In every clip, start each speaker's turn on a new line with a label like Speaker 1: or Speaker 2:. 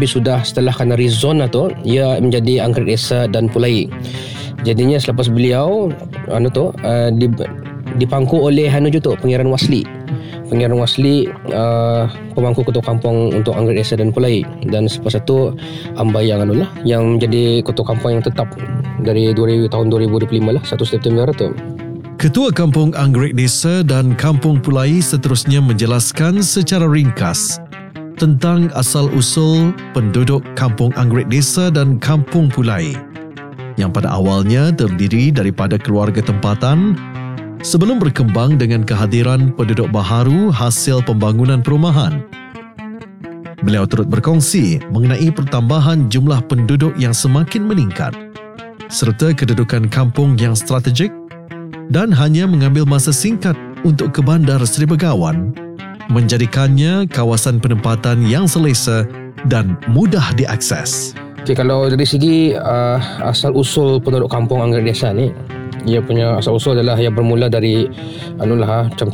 Speaker 1: tapi setelah kena rezon tu, ia menjadi anggrek desa dan pulai. Jadinya selepas beliau dipangku oleh Pangeran Wasli. Pangeran Wasli pemangku ketua kampung untuk anggrek desa dan pulai. Dan selepas itu Ambayang yang menjadi ketua kampung yang tetap dari tahun 2025 lah, 1 September tu.
Speaker 2: Ketua Kampung Anggrek Desa dan Kampung Pulai seterusnya menjelaskan secara ringkas tentang asal-usul penduduk Kampung Anggrek Desa dan Kampung Pulai yang pada awalnya terdiri daripada keluarga tempatan sebelum berkembang dengan kehadiran penduduk baharu hasil pembangunan perumahan. Beliau turut berkongsi mengenai pertambahan jumlah penduduk yang semakin meningkat serta kedudukan kampung yang strategik dan hanya mengambil masa singkat untuk ke Bandar Seri Begawan, menjadikannya kawasan penempatan yang selesa dan mudah diakses.
Speaker 1: Okay, kalau dari segi asal-usul penduduk kampung anggrek desa ni, ia punya asal-usul adalah ia bermula dari macam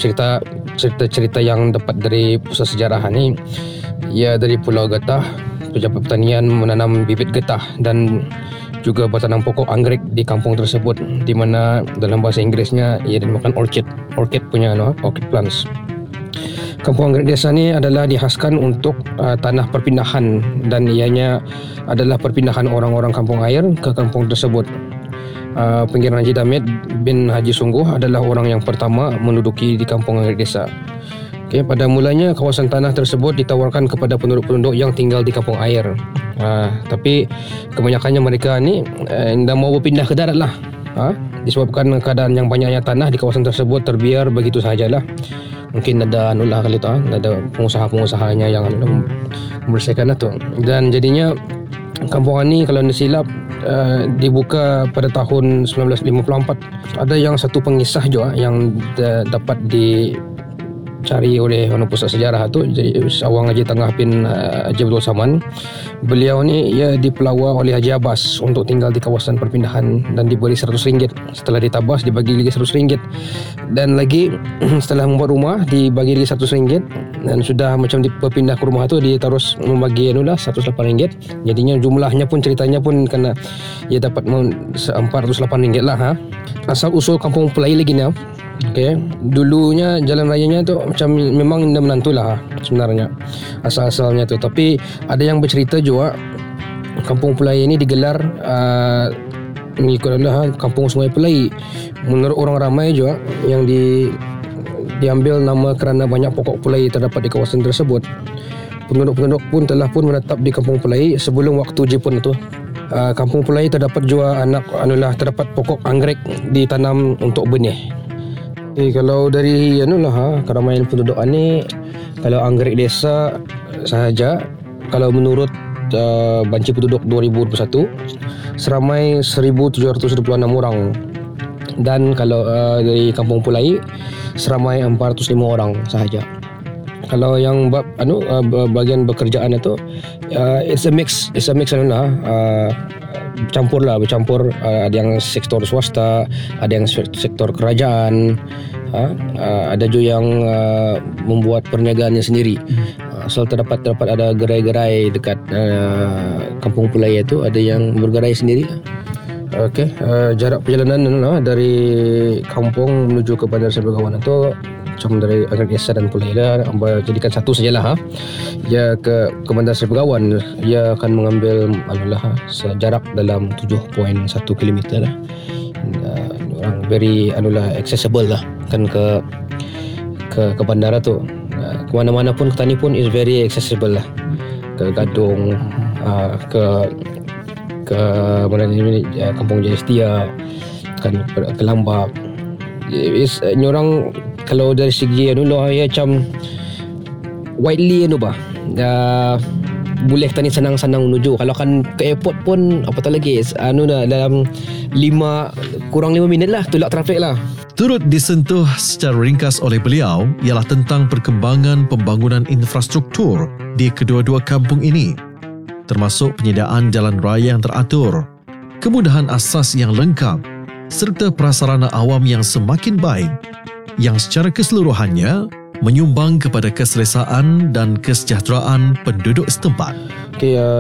Speaker 1: cerita yang dapat dari pusat sejarah ni. Ia dari Pulau Getah, pejabat pertanian menanam bibit getah dan juga bertanam pokok anggrek di kampung tersebut, di mana dalam bahasa Inggerisnya ia dinamakan orchid punya orchid plants. Kampung anggrek desa ni adalah dihaskan untuk tanah perpindahan dan ianya adalah perpindahan orang-orang kampung air ke kampung tersebut. Pangeran Haji Damit bin Haji Sungguh adalah orang yang pertama menduduki di kampung anggrek desa. Okay, pada mulanya kawasan tanah tersebut ditawarkan kepada penduduk-penduduk yang tinggal di kampung air. Tapi kebanyakannya mereka ni dah mau berpindah ke darat lah. Disebabkan keadaan yang banyaknya tanah di kawasan tersebut terbiar begitu sahajalah. Mungkin ada ada pengusaha-pengusahanya yang membersihkan tu. Dan jadinya kampungan ni kalau tidak silap dibuka pada tahun 1954. Ada yang satu pengisah juga yang dapat dicari oleh pusat sejarah tu, Awang Haji Tangah bin Haji Abdul Saman. Beliau ni ia dipelawa oleh Haji Abbas untuk tinggal di kawasan perpindahan dan diberi RM100. Setelah ditabas dibagi lagi RM100 dan lagi setelah membuat rumah dibagi lagi RM100 dan sudah macam berpindah ke rumah tu dia terus membagi RM108. Jadinya jumlahnya pun ceritanya pun kena ia dapat RM408 lah. Asal usul kampung Pulai lagi ni. Okay. Dulunya jalan rayanya tu macam memang dah menantulah sebenarnya asal-asalnya tu, tapi ada yang bercerita juga Kampung Pulai ini digelar mengikutlah Kampung Sungai Pulai. Menurut orang ramai juga yang diambil nama kerana banyak pokok pulai terdapat di kawasan tersebut. Penduduk-penduduk pun telah menetap di Kampung Pulai sebelum waktu Jepun tu. Kampung Pulai terdapat juga terdapat pokok anggrek ditanam untuk benih. Kalau dari keramaian penduduk ni, kalau anggrek desa sahaja, kalau menurut banci penduduk 2021 seramai 1,726 orang, dan kalau dari Kampung Pulai seramai 405 orang sahaja. Kalau yang bagian bekerjaan itu it's a mix bercampur ada yang sektor swasta, ada yang sektor kerajaan, ada juga yang membuat perniagaannya sendiri. Asal terdapat ada gerai-gerai dekat Kampung Pulai itu, ada yang bergerai sendiri. Okey, jarak perjalanan dari kampung menuju ke Bandar Seri Begawan itu macam dari anggrek desa dan Pulai lah, jadikan satu sajalah. Ya ke Bandar Seri Begawan ia akan mengambil sejarak dalam 7.1 km lah. Orang very accessible lah kan ke bandara tu. Ke mana-mana pun, ke Tani pun is very accessible lah. Ke Gadung, ke mana ni, Kampung Jaya Setia, kan ke Lambak. Ni orang kalau dari segi ya macam widely boleh tani senang-senang menuju. Kalau kan ke airport pun apatah lagi dalam kurang 5 minit lah tolak trafik lah.
Speaker 2: Turut disentuh secara ringkas oleh beliau ialah tentang perkembangan pembangunan infrastruktur di kedua-dua kampung ini, termasuk penyediaan jalan raya yang teratur, kemudahan asas yang lengkap serta prasarana awam yang semakin baik yang secara keseluruhannya menyumbang kepada keselesaan dan kesejahteraan penduduk setempat.
Speaker 1: Okay,